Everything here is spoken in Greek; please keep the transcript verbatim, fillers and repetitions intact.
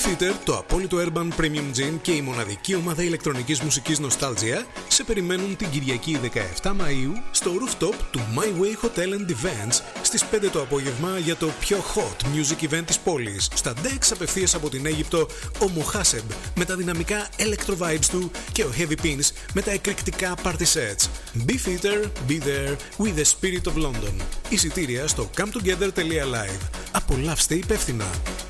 Beefeater, το απόλυτο Urban Premium Gin και η μοναδική ομάδα ηλεκτρονικής μουσικής Nostalgia σε περιμένουν την Κυριακή δεκαεφτά Μαΐου στο rooftop του My Way Hotel and Events στις πέντε το απόγευμα για το πιο hot music event της πόλης. Στα decks απευθείας από την Αίγυπτο ο Mohaseb με τα δυναμικά electro vibes του και ο Heavy Pins με τα εκρηκτικά party sets. Beefeater, be there with the spirit of London. Εισιτήρια στο come together dot live. Απολαύστε υπεύθυνα.